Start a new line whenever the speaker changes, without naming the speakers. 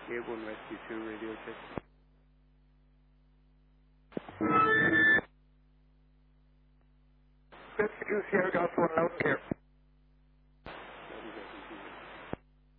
Airborne Rescue 2 radio check.
Rescue 2 Sierra Golf 1 loud and clear.